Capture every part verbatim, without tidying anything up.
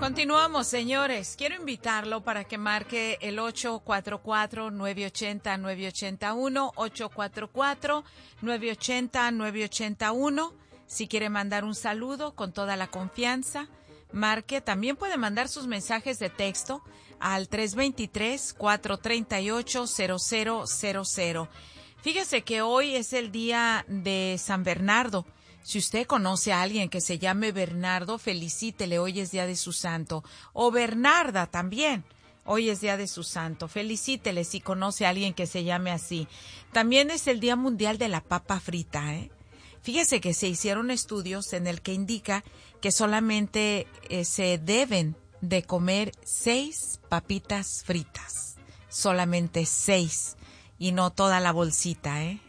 Continuamos, señores. Quiero invitarlo para que marque el ocho cuatro cuatro, nueve ocho cero, nueve ocho cero uno, ocho cuatro cuatro, nueve ocho cero, nueve ocho cero uno. Si quiere mandar un saludo con toda la confianza, marque. También puede mandar sus mensajes de texto al tres dos tres, cuatro tres ocho, cero cero cero cero. Fíjese que hoy es el día de San Bernardo. Si usted conoce a alguien que se llame Bernardo, felicítele, hoy es día de su santo. O Bernarda también, hoy es día de su santo. Felicítele si conoce a alguien que se llame así. También es el Día Mundial de la Papa Frita, ¿eh? Fíjese que se hicieron estudios en el que indica que solamente eh, se deben de comer seis papitas fritas. Solamente seis. Y no toda la bolsita, ¿eh?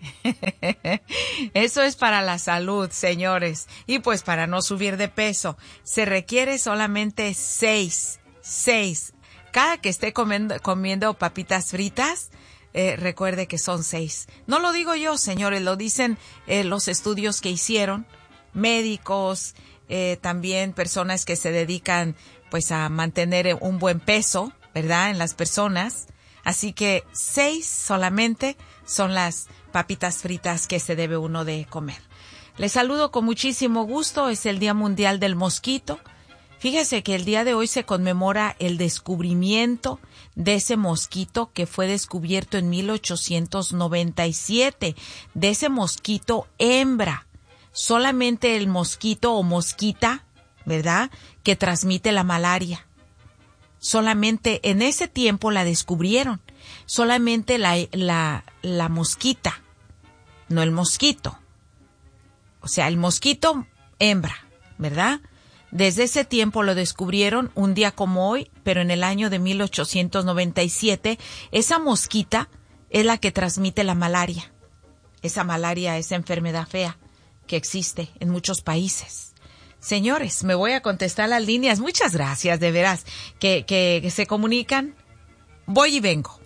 Eso es para la salud, señores. Y pues para no subir de peso, se requiere solamente seis, seis. Cada que esté comiendo, comiendo papitas fritas, eh, recuerde que son seis. No lo digo yo, señores, lo dicen eh, los estudios que hicieron, médicos, eh, también personas que se dedican pues a mantener un buen peso, ¿verdad? En las personas. Así que seis solamente son las papitas fritas que se debe uno de comer. Les saludo con muchísimo gusto. Es el Día Mundial del Mosquito. Fíjese que el día de hoy se conmemora el descubrimiento de ese mosquito que fue descubierto en mil ochocientos noventa y siete, de ese mosquito hembra. Solamente el mosquito o mosquita, ¿verdad?, que transmite la malaria. Solamente en ese tiempo la descubrieron. Solamente la, la, la mosquita, no el mosquito. O sea, el mosquito hembra, ¿verdad? Desde ese tiempo lo descubrieron un día como hoy, pero en el año de mil ochocientos noventa y siete, esa mosquita es la que transmite la malaria. Esa malaria, esa enfermedad fea que existe en muchos países. Señores, me voy a contestar las líneas. Muchas gracias, de veras, que, que, que se comunican. Voy y vengo.